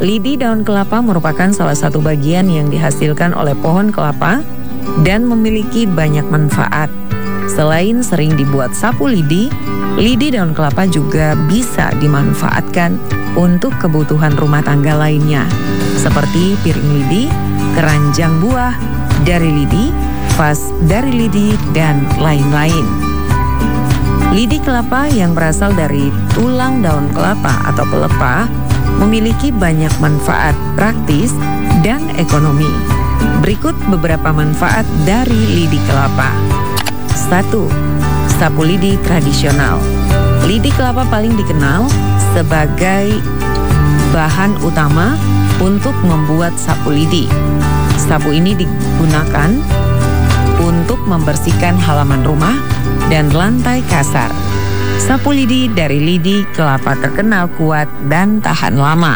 Lidi daun kelapa merupakan salah satu bagian yang dihasilkan oleh pohon kelapa dan memiliki banyak manfaat. Selain sering dibuat sapu lidi, lidi daun kelapa juga bisa dimanfaatkan untuk kebutuhan rumah tangga lainnya, seperti piring lidi, keranjang buah dari lidi, vas dari lidi, dan lain-lain. Lidi kelapa yang berasal dari tulang daun kelapa atau pelepah memiliki banyak manfaat praktis dan ekonomi. Berikut beberapa manfaat dari lidi kelapa. 1. Sapu lidi tradisional. Lidi kelapa paling dikenal sebagai bahan utama untuk membuat sapu lidi. Sapu ini digunakan untuk membersihkan halaman rumah dan lantai kasar. Sapu lidi dari lidi kelapa terkenal kuat dan tahan lama.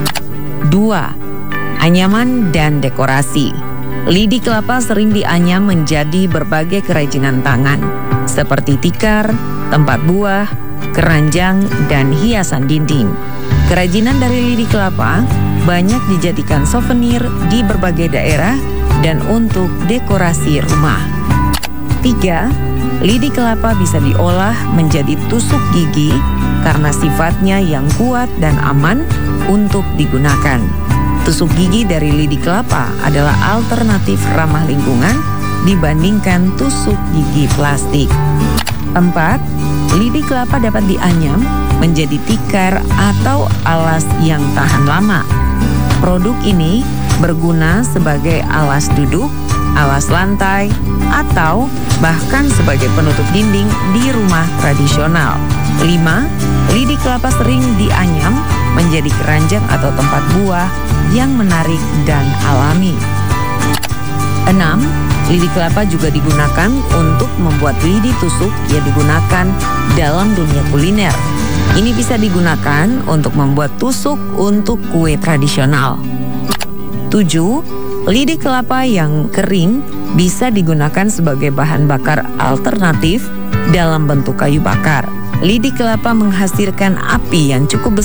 2. Anyaman dan dekorasi. Lidi kelapa sering dianyam menjadi berbagai kerajinan tangan, seperti tikar, tempat buah, keranjang, dan hiasan dinding. Kerajinan dari lidi kelapa banyak dijadikan souvenir di berbagai daerah dan untuk dekorasi rumah. 3. Lidi kelapa bisa diolah menjadi tusuk gigi karena sifatnya yang kuat dan aman untuk digunakan. Tusuk gigi dari lidi kelapa adalah alternatif ramah lingkungan dibandingkan tusuk gigi plastik. 4. Lidi kelapa dapat dianyam menjadi tikar atau alas yang tahan lama. Produk ini berguna sebagai alas duduk, alas lantai, atau bahkan sebagai penutup dinding di rumah tradisional. 5. Lidi kelapa sering dianyam menjadi keranjang atau tempat buah yang menarik dan alami. 6. Lidi kelapa juga digunakan untuk membuat lidi tusuk yang digunakan dalam dunia kuliner. Ini bisa digunakan untuk membuat tusuk untuk kue tradisional. 7. Lidi kelapa yang kering bisa digunakan sebagai bahan bakar alternatif dalam bentuk kayu bakar. Lidi kelapa menghasilkan api yang cukup besar